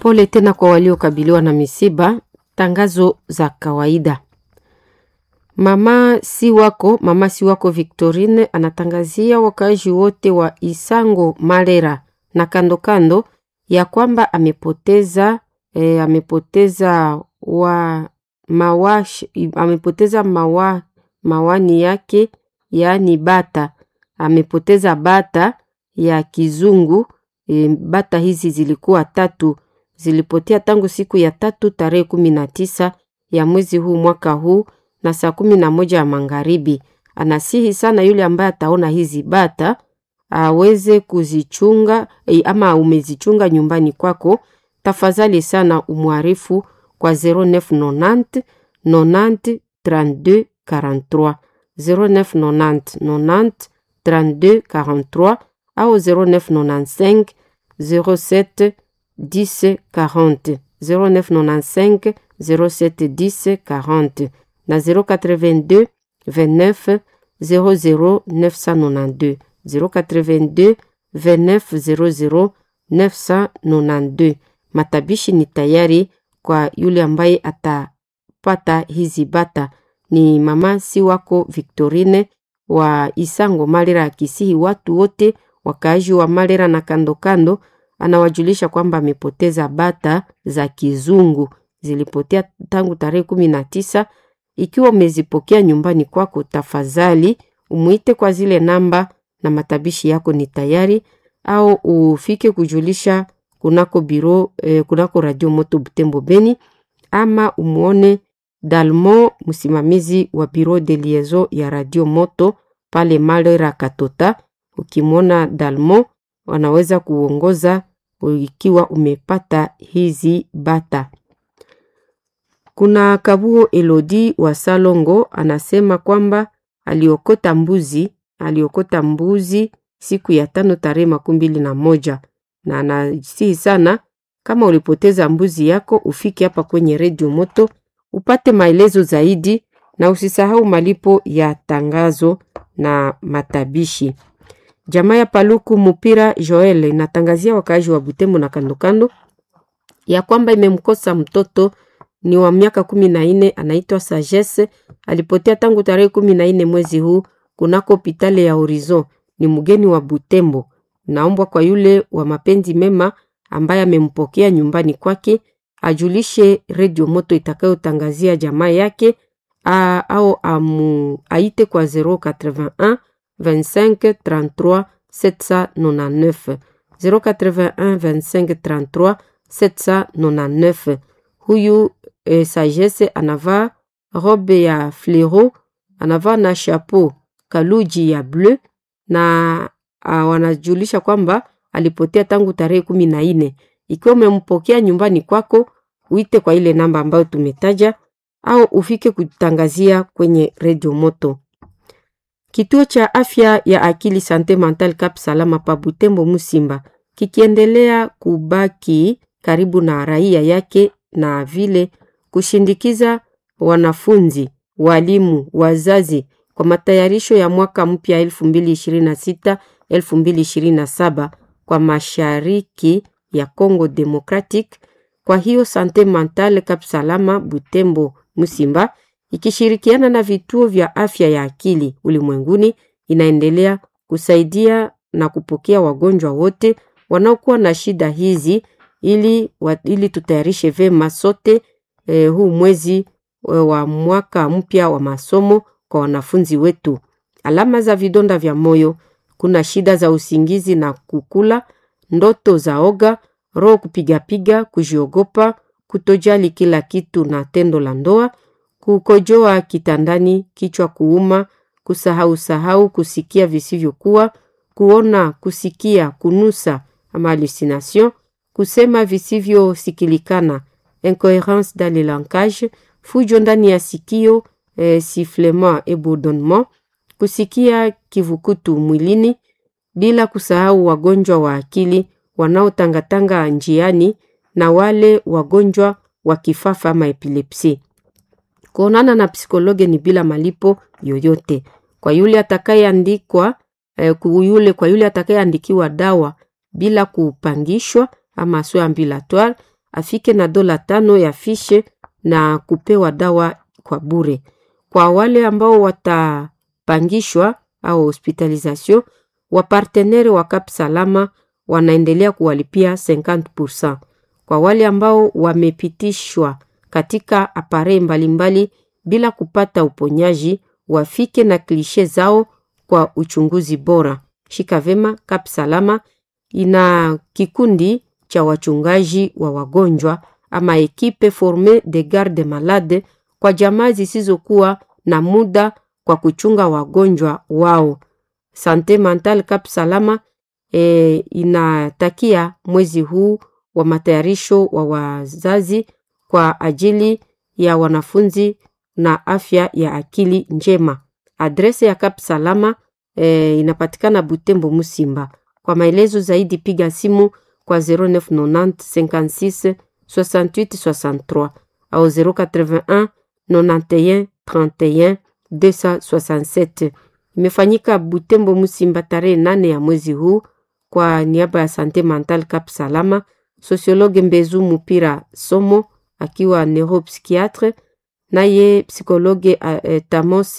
Pole tena kwa waliokabiliwa na misiba. Tangazo za kawaida. Mama si wako Victorine anatangazia wakaaji wote wa Isango Malera na kando kando ya kwamba amepoteza mawani yake, yaani bata. Amepoteza bata ya kizungu. Bata hizi zilikuwa 3, zilipotea tangu siku ya 3 tarehe 19 ya mwezi huu mwaka huu na saa 11 ya magharibi. Anasihi sana yule ambaye ataona hizi bata aweze kuzichunga, ama umezichunga nyumbani kwako, tafadhali sana umuarifu kwa 0990 90 32 43 0990 90 32 43 au 0995 07 10 40 0995 07 10 40 na 082 29 00 992 082 29 00 992. Matabishi ni tayari kwa yule ambaye atapata hizi bata. Ni mama si wako Victorine wa Isango Malera, akisihi watu wote wakaaji wa Malera na kando kando, anawajulisha kwamba amepoteza bata za kizungu. Zilipotea tangu tarehe 19. Ikiwa umezipokea nyumbani kwako, tafadhali umuite kwa zile namba na matabishi yako ni tayari, au ufike kujulisha kunako biro kunako Radio Moto Butembo Beni, ama umuone Dalmo, msimamizi wa biro de liaison ya Radio Moto pale Malera Katota. Ukimwona Dalmo wanaweza kuongoza ikiwa umepata hizi bata. Kuna Kabuo Elodi wa Salongo anasema kwamba aliokota mbuzi siku ya 5 tarehe 21, na anasihi sana kama ulipoteza mbuzi yako ufike hapa kwenye Radio Moto upate maelezo zaidi, na usisahau malipo ya tangazo na matabishi. Jamaa ya Paluku Mupira Joel inatangazia wakaaji wa Butembo na kandokando ya kwamba imemkosa mtoto ni wa miaka 14, anaitwa Sagesse. Alipotea tangu tarehe 14 mwezi huu kunako hospitali ya Horizon. Ni mgeni wa Butembo. Naomba kwa yule wa mapenzi mema ambaye amempokea nyumbani kwake ajulishe Radio Moto itakayotangazia jamaa yake, au aite kwa 081 25 33 799 081 25 33 799. Huyu Sagesse anavaa robe ya fleuro, anavaa na chapeau kaluji ya bleu, na wanajulisha kwamba alipotea tangu tarehe 14. Ikiwa umempokea nyumbani kwako, uite kwa ile namba ambayo tumetaja, au ufike kutangazia kwenye Radio Moto. Kituo cha afya ya akili Sante Mental Cap Salama pa Butembo Musimba kikiendelea kubaki karibu na raia yake, na vile kushindikiza wanafunzi, walimu, wazazi kwa matayarisho ya mwaka mpya 2026-2027 kwa mashariki ya Congo Democratic. Kwa hiyo Sante Mental Cap Salama Butembo Musimba ikishirikiana na vituo vya afya ya akili ulimwenguni inaendelea kusaidia na kupokea wagonjwa wote wanaokuwa na shida hizi, ili tutayarishe vema sote huu mwezi wa mwaka mpya wa masomo kwa wanafunzi wetu. Alama za vidonda vya moyo, kuna shida za usingizi na kukula, ndoto za oga, roho kupiga, kujiogopa, kutojali kila kitu na tendo la ndoa, kukojoa kitandani, kichwa kuuma, kusahau, kusikia visivyokuwa, kuona, kusikia, kunusa ama hallucination, kusema visivyosikilikana, incohérence dans le langage, fujo ndani ya sikio, sifflement et bourdonnement, kusikia kivukutu mwilini, bila kusahau wagonjwa wa akili wanaotangatanga njiani na wale wagonjwa wa kifafa ama epilepsi. Kuonana na psikologe ni bila malipo yoyote. Kwa yule atakayeandikiwa dawa bila kupangishwa ama soins ambulatoires, afike na $5 ya fishe na kupewa dawa kwa bure. Kwa wale ambao watapangishwa au hospitalization, wapartenere wa Cap Salama wanaendelea kuwalipia 50%. Kwa wale ambao wamepitishwa katika apare mbalimbali bila kupata uponyaji, wafike na klishe zao kwa uchunguzi bora. Shika vema, Cap Salama ina kikundi cha wachungaji wa wagonjwa ama ekipe forme de garde malade kwa jamaa zisizokuwa na muda kwa kuchunga wagonjwa wao. Sante Mental Cap Salama inatakia mwezi huu wa matayarisho wa wazazi kwa ajili ya wanafunzi na afya ya akili njema. Adrese ya Cap Salama inapatikana Butembo Musimba. Kwa maelezo zaidi piga simu kwa 0990 56 68 63 au 081 91 31 267. Imefanyika Butembo Musimba tarehe 8 ya mwezi huu. Kwa niaba ya Sante Mental Cap Salama, sociologue Mbezu Mupira Somo akiwa neuropsychiatre, naye psikologe Tamos